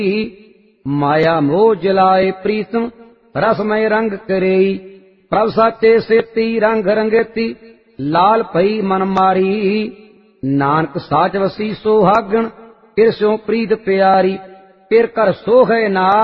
माया मोह जलाए प्रीतम रसमय रंग करेई प्रभ साचे सेती रंग रंगेती लाल पई मन मारी नानक साच वसी सोहागण तिरस्यों प्रीत प्यारी फिर कर सोहे नाथ